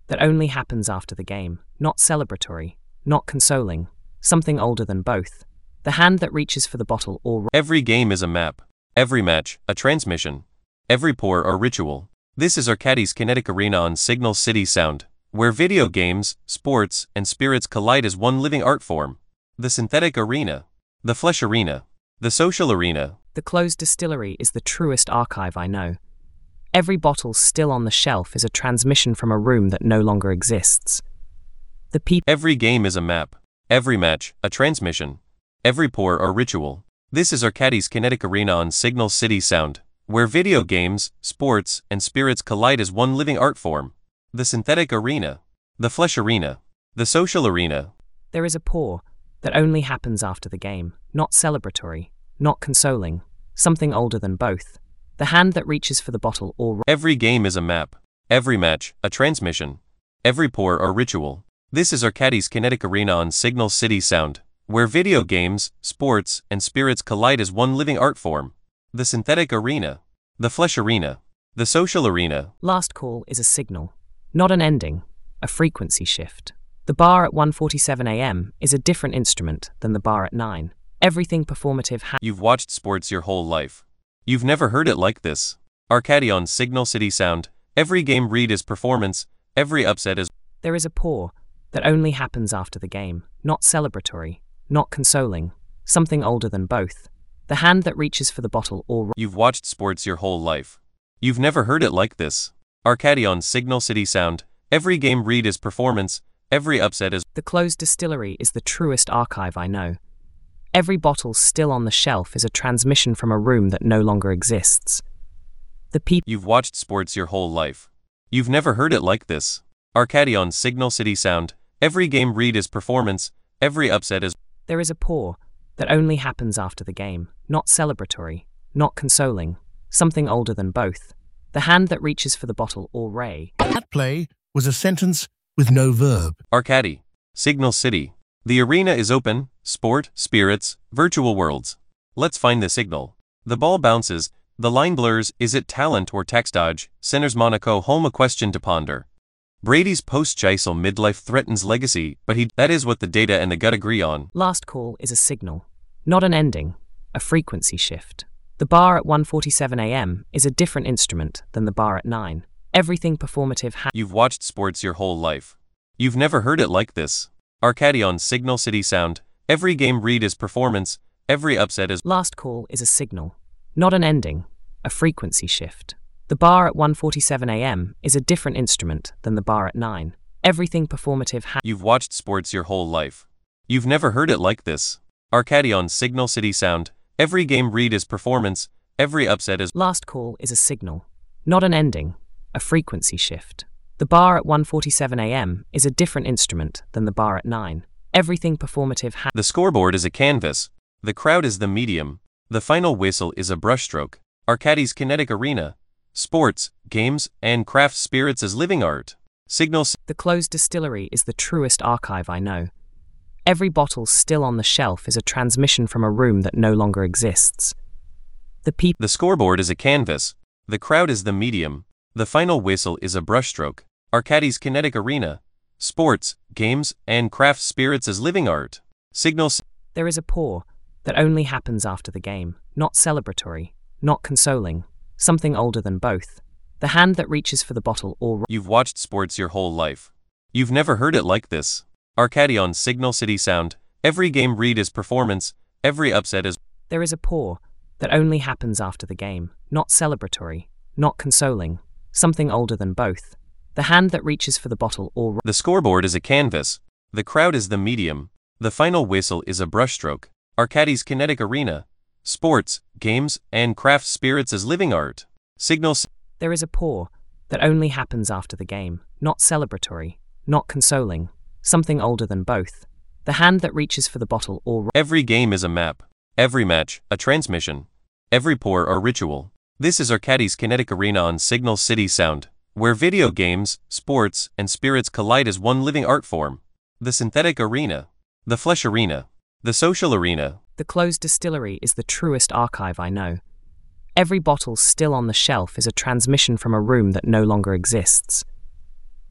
that only happens after the game, not celebratory, not consoling, something older than both. The hand that reaches for the bottle or... Every game is a map. Every match, a transmission. Every pour, a ritual. This is Arcadis Kinetic Arena on Signal City Sound, where video games, sports, and spirits collide as one living art form. The synthetic arena. The flesh arena. The social arena. The closed distillery is the truest archive I know. Every bottle still on the shelf is a transmission from a room that no longer exists. The people... Every game is a map. Every match, a transmission. Every pour, a ritual. This is Arcadis Kinetic Arena on Signal City Sound, where video games, sports, and spirits collide as one living art form. The synthetic arena. The flesh arena. The social arena. There is a pour that only happens after the game, not celebratory, not consoling, something older than both. The hand that reaches for the bottle or... Every game is a map. Every match, a transmission. Every pour, a ritual. This is Arcadis Kinetic Arena on Signal City Sound, where video games, sports, and spirits collide as one living art form. The synthetic arena. The flesh arena. The social arena. Last call is a signal, not an ending, a frequency shift. The bar at one forty-seven a m is a different instrument than the bar at nine. Everything performative ha- You've watched sports your whole life. You've never heard it like this. Arcadi on Signal City Sound. Every game read is performance, every upset is... There is a pour that only happens after the game, not celebratory, not consoling, something older than both. The hand that reaches for the bottle or... You've watched sports your whole life. You've never heard it like this. Arcadi on Signal City Sound. Every game read is performance, every upset is... The closed distillery is the truest archive I know. Every bottle still on the shelf is a transmission from a room that no longer exists. The people... You've watched sports your whole life. You've never heard it like this. Arcadi on Signal City Sound. Every game read is performance, every upset is... There is a pour that only happens after the game, not celebratory, not consoling, something older than both. The hand that reaches for the bottle or ray. That play was a sentence with no verb. Arcadi. Signal City. The arena is open, sport, spirits, virtual worlds. Let's find the signal. The ball bounces, the line blurs, is it talent or text dodge? Centers Monaco home a question to ponder. Brady's post-Gisel midlife threatens legacy, but he... That is what the data and the gut agree on. Last call is a signal, not an ending, a frequency shift. The bar at one forty-seven a m is a different instrument than the bar at nine. Everything performative ha- You've watched sports your whole life. You've never heard it like this. Arcadi on Signal City Sound. Every game read is performance, every upset is... Last call is a signal, not an ending, a frequency shift. The bar at one forty-seven a m is a different instrument than the bar at nine. Everything performative ha- You've watched sports your whole life. You've never heard it like this. Arcadi on Signal City Sound. Every game read is performance, every upset is... Last call is a signal, not an ending, a frequency shift. The bar at one forty-seven a m is a different instrument than the bar at nine. Everything performative ha- The scoreboard is a canvas. The crowd is the medium. The final whistle is a brushstroke. Arcadi's Kinetic Arena. Sports, games, and craft spirits as living art. Signal... The closed distillery is the truest archive I know. Every bottle still on the shelf is a transmission from a room that no longer exists. The people... The scoreboard is a canvas. The crowd is the medium. The final whistle is a brushstroke. Arcadi's Kinetic Arena. Sports, games, and craft spirits as living art. Signal... There is a pour that only happens after the game, not celebratory, not consoling, something older than both. The hand that reaches for the bottle or... You've watched sports your whole life. You've never heard it like this. Arcadi on Signal City Sound. Every game read is performance, every upset is... There is a pour that only happens after the game, not celebratory, not consoling, something older than both. The hand that reaches for the bottle or... The scoreboard is a canvas. The crowd is the medium. The final whistle is a brushstroke. Arcadi's Kinetic Arena. Sports, games, and craft spirits as living art. Signal... There is a pour that only happens after the game, not celebratory, not consoling, something older than both. The hand that reaches for the bottle or... Every game is a map. Every match, a transmission. Every pour, a ritual. This is Arcadi's Kinetic Arena on Signal City Sound, where video games, sports, and spirits collide as one living art form. The synthetic arena. The flesh arena. The social arena. The closed distillery is the truest archive I know. Every bottle still on the shelf is a transmission from a room that no longer exists.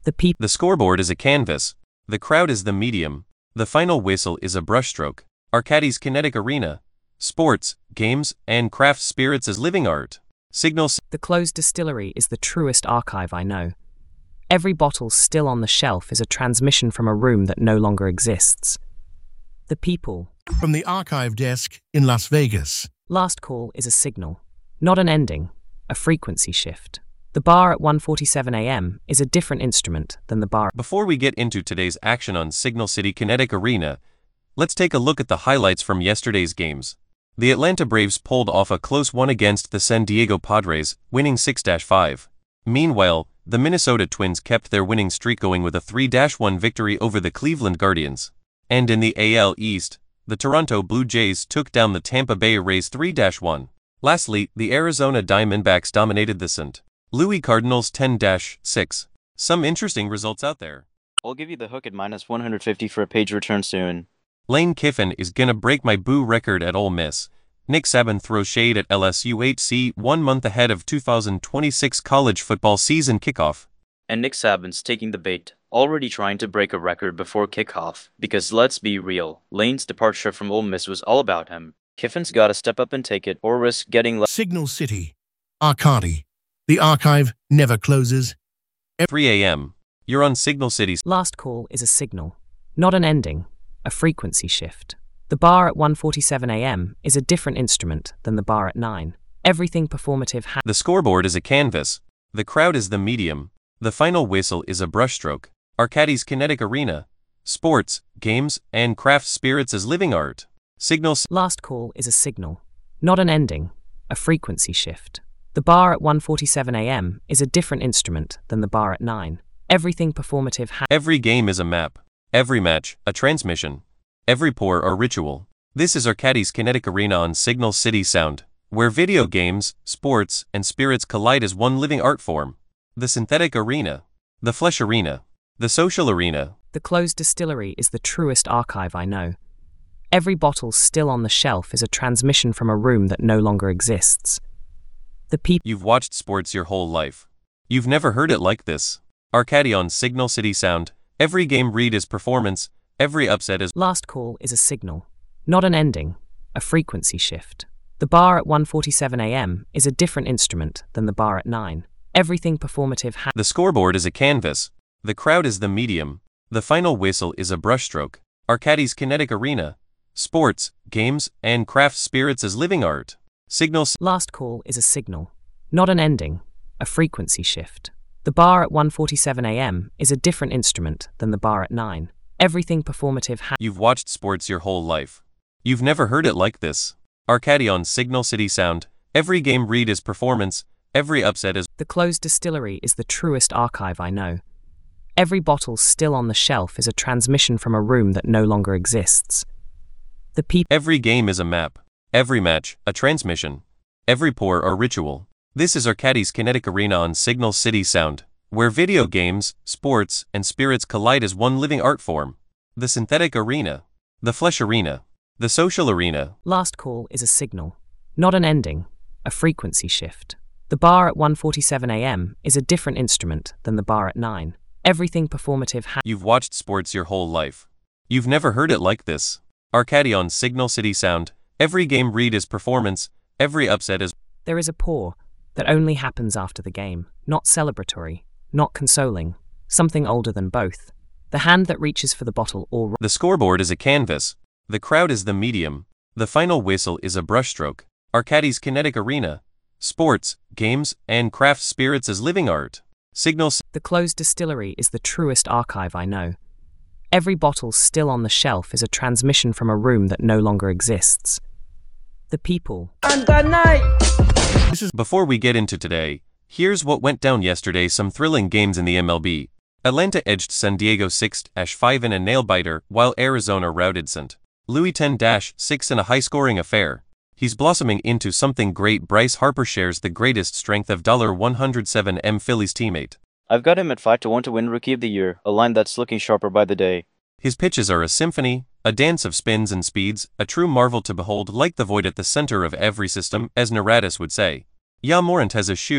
The people. The scoreboard is a canvas. The crowd is the medium. The final whistle is a brushstroke. Arcadis Kinetic Arena. Sports, games, and craft spirits as living art. Signal. The closed distillery is the truest archive I know. Every bottle still on the shelf is a transmission from a room that no longer exists. The people. From the archive desk in Las Vegas. Last call is a signal, not an ending, a frequency shift. The bar at one forty-seven a m is a different instrument than the bar. Before we get into today's action on Signal City Kinetic Arena, let's take a look at the highlights from yesterday's games. The Atlanta Braves pulled off a close one against the San Diego Padres, winning six to five. Meanwhile, the Minnesota Twins kept their winning streak going with a three to one victory over the Cleveland Guardians. And in the A L East, the Toronto Blue Jays took down the Tampa Bay Rays three to one. Lastly, the Arizona Diamondbacks dominated the Saint Louis Cardinals ten to six. Some interesting results out there. I'll give you the hook at minus one hundred fifty for a page return soon. Lane Kiffin is gonna break my boo record at Ole Miss. Nick Saban throws shade at L S U H C one month ahead of two thousand twenty-six college football season kickoff. And Nick Saban's taking the bait, already trying to break a record before kickoff, because let's be real, Lane's departure from Ole Miss was all about him. Kiffin's gotta step up and take it, or risk getting left. Signal City. Arcadi. The archive never closes. three a m You're on Signal City's. Last call is a signal, not an ending, a frequency shift. The bar at one forty-seven a m is a different instrument than the bar at nine. Everything performative ha- The scoreboard is a canvas. The crowd is the medium. The final whistle is a brushstroke. Arcadis Kinetic Arena. Sports, games, and craft spirits as living art. Signal. Last call is a signal, not an ending, a frequency shift. The bar at one forty-seven a m is a different instrument than the bar at nine. Everything performative ha- Every game is a map. Every match, a transmission. Every pour or ritual. This is Arcadis Kinetic Arena on Signal City Sound, where video games, sports, and spirits collide as one living art form. The synthetic arena. The flesh arena. The social arena. The closed distillery is the truest archive I know. Every bottle still on the shelf is a transmission from a room that no longer exists. The people. You've watched sports your whole life. You've never heard it like this. Arcadi on Signal City Sound. Every game read is performance. Every upset is. Last call is a signal, not an ending, a frequency shift. The bar at one forty-seven a m is a different instrument than the bar at nine. Everything performative ha- The scoreboard is a canvas. The crowd is the medium. The final whistle is a brushstroke. Arcadis Kinetic Arena. Sports, games, and craft spirits as living art. Signal. Last call is a signal, not an ending, a frequency shift. The bar at one forty-seven a m is a different instrument than the bar at nine. Everything performative ha- You've watched sports your whole life. You've never heard it like this. Arcadi on Signal City Sound. Every game read is performance. Every upset is. The closed distillery is the truest archive I know. Every bottle still on the shelf is a transmission from a room that no longer exists. The people. Every game is a map. Every match, a transmission. Every pour or ritual. This is Arcadis Kinetic Arena on Signal City Sound, where video games, sports, and spirits collide as one living art form. The synthetic arena. The flesh arena. The social arena. Last call is a signal, not an ending, a frequency shift. The bar at one forty-seven a m is a different instrument than the bar at nine. Everything performative ha- You've watched sports your whole life. You've never heard it like this. Arcadi on Signal City Sound. Every game read is performance. Every upset is. There is a pour that only happens after the game, not celebratory, not consoling, something older than both. The hand that reaches for the bottle or. The scoreboard is a canvas. The crowd is the medium. The final whistle is a brushstroke. Arcadis Kinetic Arena. Sports, games, and craft spirits as living art. Signal. The closed distillery is the truest archive I know. Every bottle still on the shelf is a transmission from a room that no longer exists. The people. Before we get into today, here's what went down yesterday. Some thrilling games in the M L B. Atlanta edged San Diego six to five in a nail-biter, while Arizona routed Saint Louis ten to six in a high-scoring affair. He's blossoming into something great. Bryce Harper shares the greatest strength of one oh seven M Phillies teammate. I've got him at five to one to win Rookie of the Year, a line that's looking sharper by the day. His pitches are a symphony, a dance of spins and speeds, a true marvel to behold, like the void at the center of every system, as Naratis would say. Ja Morant has a shoe,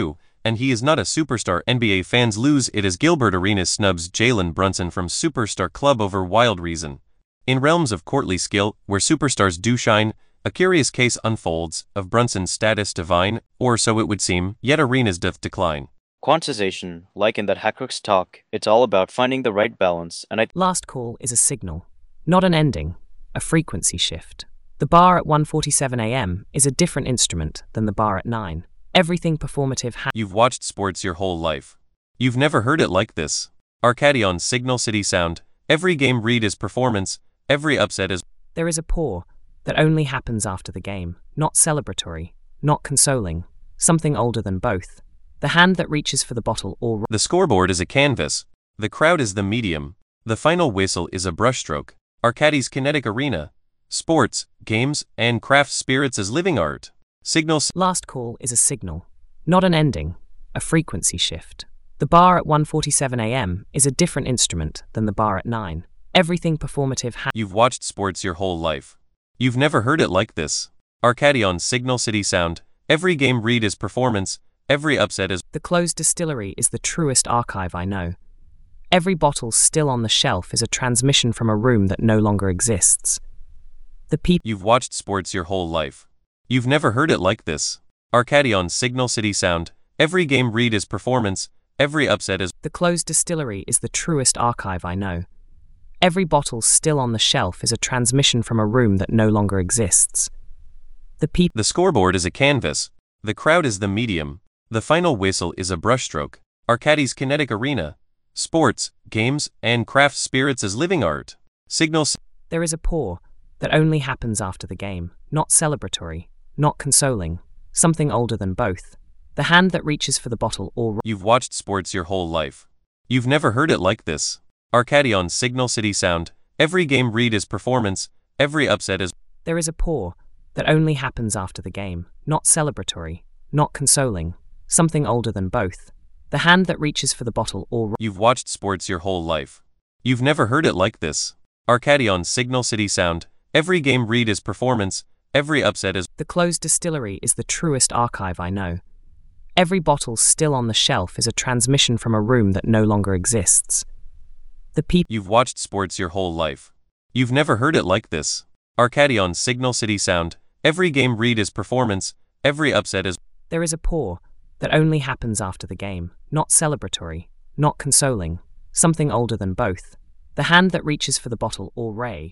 and he is not a superstar. N B A fans lose it as Gilbert Arenas snubs Jalen Brunson from Superstar Club over wild reason. In realms of courtly skill, where superstars do shine, a curious case unfolds, of Brunson's status divine, or so it would seem, yet Arenas doth decline. Quantization, like in that Hackrook's talk, it's all about finding the right balance, and I... Last call is a signal, not an ending, a frequency shift. The bar at one forty-seven a m is a different instrument than the bar at nine. Everything performative ha- You've watched sports your whole life. You've never heard it like this. Arcady on Signal City Sound. Every game read is performance, every upset is... There is a pour that only happens after the game, not celebratory, not consoling, something older than both. The hand that reaches for the bottle or... The scoreboard is a canvas. The crowd is the medium. The final whistle is a brushstroke. Arcady's kinetic arena. Sports, games, and craft spirits as living art. Signal... Last call is a signal, not an ending, a frequency shift. The bar at one forty-seven a m is a different instrument than the bar at nine. Everything performative ha- You've watched sports your whole life. You've never heard it like this. Arcady on Signal City Sound. Every game read is performance, every upset is... The closed distillery is the truest archive I know. Every bottle still on the shelf is a transmission from a room that no longer exists. The people... You've watched sports your whole life. You've never heard it like this. Arcady on Signal City Sound. Every game read is performance, every upset is... The closed distillery is the truest archive I know. Every bottle still on the shelf is a transmission from a room that no longer exists. The people... The scoreboard is a canvas. The crowd is the medium. The final whistle is a brushstroke. Arcady's kinetic arena. Sports, games, and craft spirits as living art. Signal... There is a pour that only happens after the game, not celebratory, not consoling, something older than both. The hand that reaches for the bottle or... You've watched sports your whole life. You've never heard it like this. Arcady on Signal City Sound. Every game read is performance, every upset is... There is a pour that only happens after the game, not celebratory, not consoling, something older than both. The hand that reaches for the bottle or... You've watched sports your whole life. You've never heard it like this. Arcady on Signal City Sound. Every game read is performance, every upset is... The closed distillery is the truest archive I know. Every bottle still on the shelf is a transmission from a room that no longer exists. The people... You've watched sports your whole life. You've never heard it like this. Arcady on Signal City Sound. Every game read is performance, every upset is... There is a pour that only happens after the game, not celebratory, not consoling, something older than both. The hand that reaches for the bottle or ray.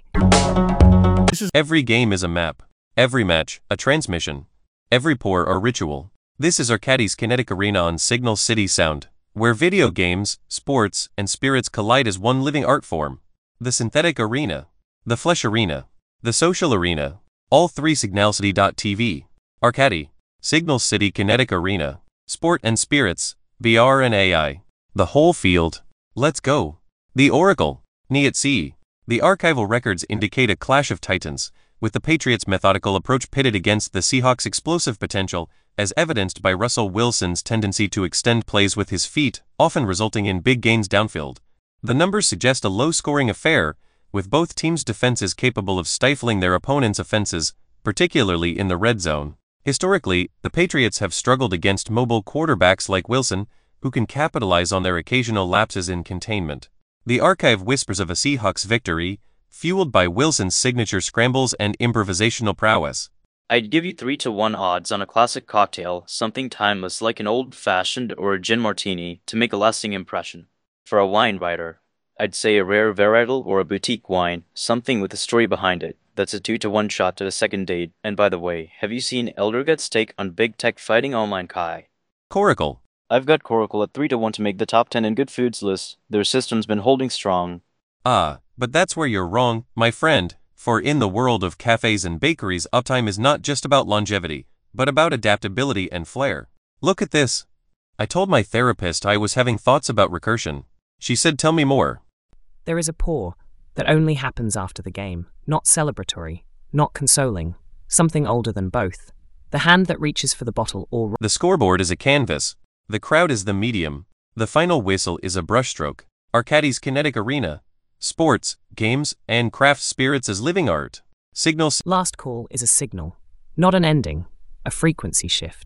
Every game is a map. Every match, a transmission. Every pour, a ritual. This is Arcady's kinetic arena on Signal City Sound, where video games, sports, and spirits collide as one living art form. The synthetic arena. The flesh arena. The social arena. All three signalcity dot t v. Arcady. Signal City Kinetic Arena. Sport and spirits. B R and A I. The whole field. Let's go. The Oracle. N I at sea. The archival records indicate a clash of titans, with the Patriots' methodical approach pitted against the Seahawks' explosive potential, as evidenced by Russell Wilson's tendency to extend plays with his feet, often resulting in big gains downfield. The numbers suggest a low-scoring affair, with both teams' defenses capable of stifling their opponents' offenses, particularly in the red zone. Historically, the Patriots have struggled against mobile quarterbacks like Wilson, who can capitalize on their occasional lapses in containment. The archive whispers of a Seahawks victory, fueled by Wilson's signature scrambles and improvisational prowess. I'd give you three to one odds on a classic cocktail, something timeless like an old-fashioned or a gin martini, to make a lasting impression. For a wine writer, I'd say a rare varietal or a boutique wine, something with a story behind it. That's a two to one shot to the second date. And by the way, have you seen Elderget's take on big tech fighting online, Kai? Coracle. I've got Coracle at three to one to make the top ten in good foods list. Their system's been holding strong. Ah, but that's where you're wrong, my friend, for in the world of cafes and bakeries, uptime is not just about longevity, but about adaptability and flair. Look at this. I told my therapist I was having thoughts about recursion. She said, tell me more. There is a pour that only happens after the game, not celebratory, not consoling, something older than both. The hand that reaches for the bottle or... The scoreboard is a canvas. The crowd is the medium. The final whistle is a brushstroke. Arcady's kinetic arena. Sports, games, and craft spirits as living art. Signal... Last call is a signal, not an ending, a frequency shift. The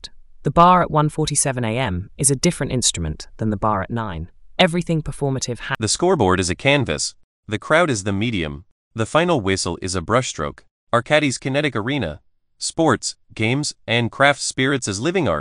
The bar at one forty-seven a m is a different instrument than the bar at nine. Everything performative ha- The scoreboard is a canvas. The crowd is the medium. The final whistle is a brushstroke. Arcadis Kinetic Arena. Sports, games, and craft spirits as living art.